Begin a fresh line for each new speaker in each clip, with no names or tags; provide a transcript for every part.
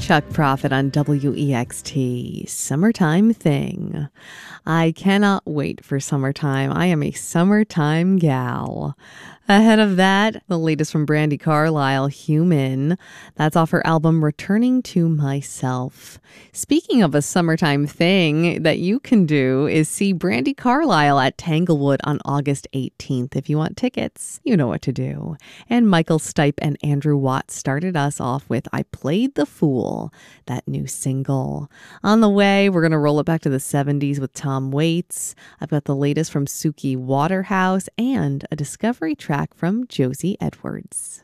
Chuck Prophet on WEXT, Summertime Thing. I cannot wait for summertime. I am a summertime gal. Ahead of that, the latest from Brandi Carlile, Human. That's off her album Returning to Myself. Speaking of a summertime thing that you can do is see Brandi Carlile at Tanglewood on August 18th. If you want tickets, you know what to do. And Michael Stipe and Andrew Watt started us off with I Played the Fool, that new single. On the way, we're going to roll it back to the 70s with Tom Waits. I've got the latest from Suki Waterhouse and a discovery track from Josie Edwards.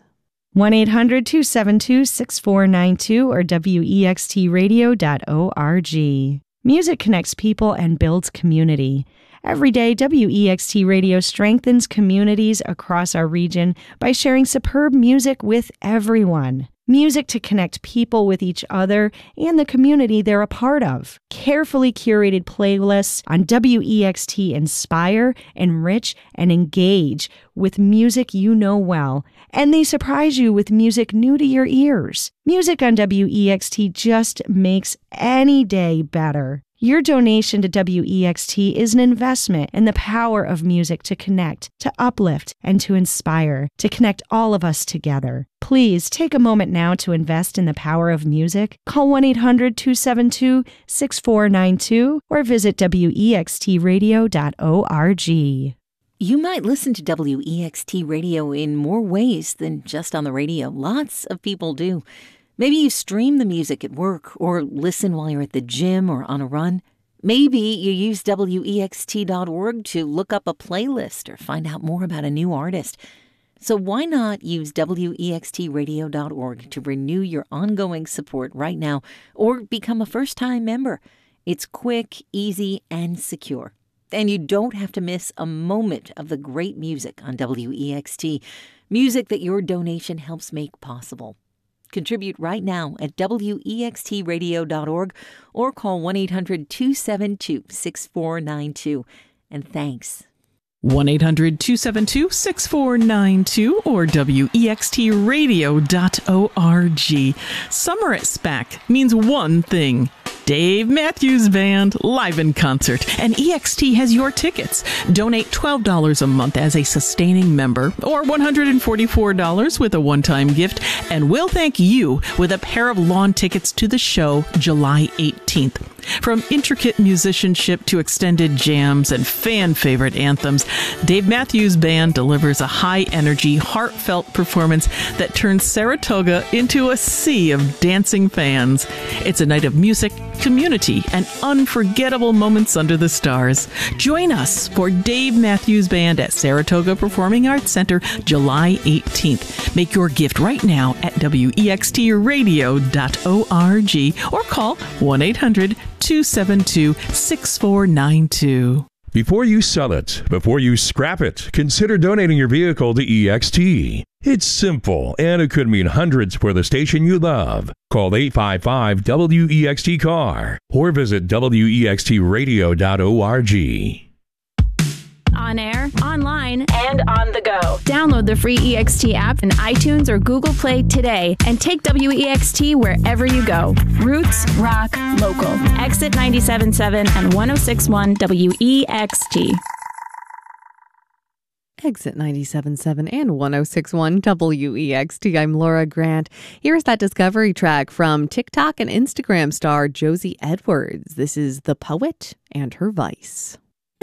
1-800-272-6492 or wextradio.org. Music connects people and builds community. Every day, WEXT Radio strengthens communities across our region by sharing superb music with everyone. Music to connect people with each other and the community they're a part of. Carefully curated playlists on WEXT inspire, enrich, and engage with music you know well, and they surprise you with music new to your ears. Music on WEXT just makes any day better. Your donation to WEXT is an investment in the power of music to connect, to uplift, and to inspire, to connect all of us together. Please take a moment now to invest in the power of music. Call 1-800-272-6492 or visit wextradio.org.
You might listen to WEXT Radio in more ways than just on the radio. Lots of people do. Maybe you stream the music at work or listen while you're at the gym or on a run. Maybe you use WEXT.org to look up a playlist or find out more about a new artist. So why not use WEXTradio.org to renew your ongoing support right now or become a first-time member? It's quick, easy, and secure. And you don't have to miss a moment of the great music on WEXT, music that your donation helps make possible. Contribute right now at WEXTradio.org or call 1-800-272-6492. And thanks.
1-800-272-6492 or WEXTradio.org. Summer at SPAC means one thing. Dave Matthews Band live in concert, and EXT has your tickets. Donate $12 a month as a sustaining member or $144 with a one-time gift, and we'll thank you with a pair of lawn tickets to the show July 18th. From intricate musicianship to extended jams and fan-favorite anthems, Dave Matthews Band delivers a high-energy, heartfelt performance that turns Saratoga into a sea of dancing fans. It's a night of music, community, and unforgettable moments under the stars. Join us for Dave Matthews Band at Saratoga Performing Arts Center, July 18th. Make your gift right now at WEXTradio.org or call 1-800-272-6492.
Before you sell it, before you scrap it, consider donating your vehicle to EXT. It's simple, and it could mean hundreds for the station you love. Call 855-WEXT-CAR or visit WEXTradio.org.
On air, online, and on the go. Download the free EXT app in iTunes or Google Play today and take WEXT wherever you go. Roots, rock, local. Exit 97.7 and 106.1 WEXT.
Exit 97.7 and 106.1 WEXT. I'm Laura Grant. Here's that discovery track from TikTok and Instagram star Josie Edwards. This is The Poet and Her Vice.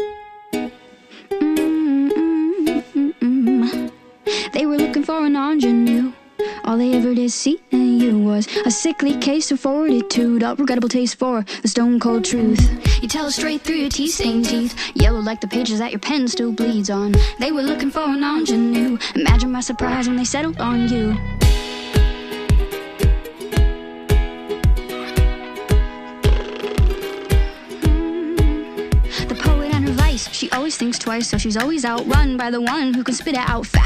They were looking for an ingenue. All they ever did see in you was a sickly case of fortitude, a regrettable taste for the stone cold truth. You tell it straight through your tea-stained teeth, yellow like the pages that your pen still bleeds on. They were looking for an ingenue. Imagine my surprise when they settled on you. The poet and her vice. She always thinks twice, so she's always outrun by the one who can spit it out fast.